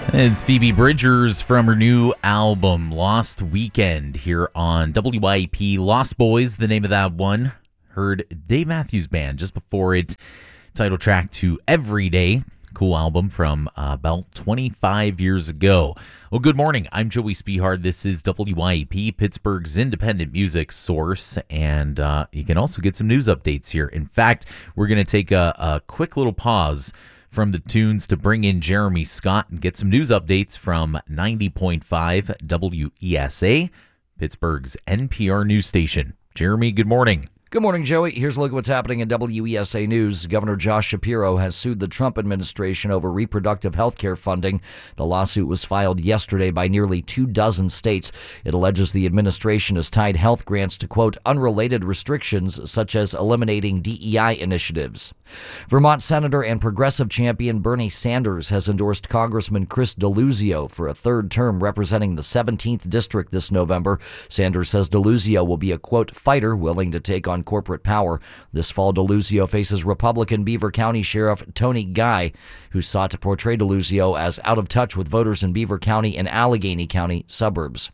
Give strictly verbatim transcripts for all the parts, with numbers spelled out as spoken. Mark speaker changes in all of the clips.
Speaker 1: It's Phoebe Bridgers from her new album, Lost Weekend, here on W I P. Lost Boys, the name of that one. Heard Dave Matthews Band just before it. Title track to Everyday. Cool album from uh, about twenty-five years ago. Well, good morning. I'm Joey Spehard. This is W I P, Pittsburgh's independent music source, and uh, you can also get some news updates here. In fact, we're going to take a, a quick little pause from the tunes to bring in Jeremy Scott and get some news updates from ninety point five W E S A, Pittsburgh's N P R news station. Jeremy, good morning.
Speaker 2: Good morning, Joey. Here's a look at what's happening in W E S A News. Governor Josh Shapiro has sued the Trump administration over reproductive health care funding. The lawsuit was filed yesterday by nearly two dozen states. It alleges the administration has tied health grants to, quote, unrelated restrictions such as eliminating D E I initiatives. Vermont Senator and progressive champion Bernie Sanders has endorsed Congressman Chris Deluzio for a third term representing the seventeenth District this November. Sanders says Deluzio will be a, quote, fighter willing to take on corporate power. This fall, Deluzio faces Republican Beaver County Sheriff Tony Guy, who sought to portray Deluzio as out of touch with voters in Beaver County and Allegheny County suburbs.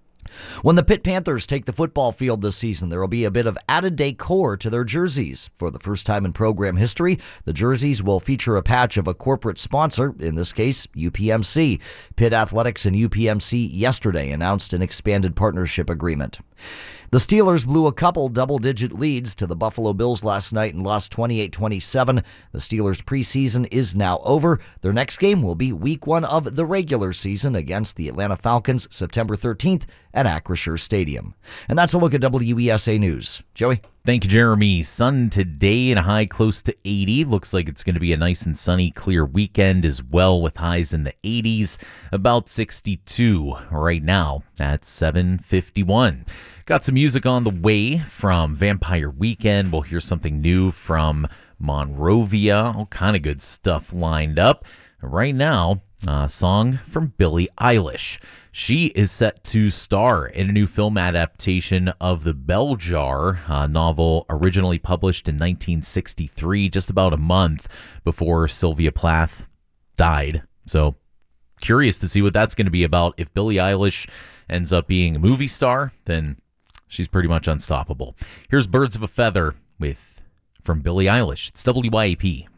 Speaker 2: When the Pitt Panthers take the football field this season, there will be a bit of added decor to their jerseys. For the first time in program history, the jerseys will feature a patch of a corporate sponsor, in this case, U P M C. Pitt Athletics and U P M C yesterday announced an expanded partnership agreement. The Steelers blew a couple double-digit leads to the Buffalo Bills last night and lost twenty-eight twenty-seven. The Steelers' preseason is now over. Their next game will be week one of the regular season against the Atlanta Falcons, September thirteenth at Acrisure Stadium. And that's a look at W E S A News. Joey?
Speaker 1: Thank you, Jeremy. Sun today and a high close to eighty. Looks like it's going to be a nice and sunny, clear weekend as well with highs in the eighties. About sixty-two right now at seven fifty-one. Got some music on the way from Vampire Weekend. We'll hear something new from Monrovia. All kind of good stuff lined up. Right now, a song from Billie Eilish. She is set to star in a new film adaptation of The Bell Jar, a novel originally published in nineteen sixty-three, just about a month before Sylvia Plath died. So, curious to see what that's going to be about. If Billie Eilish ends up being a movie star, then she's pretty much unstoppable. Here's Birds of a Feather with from Billie Eilish. It's W I A P.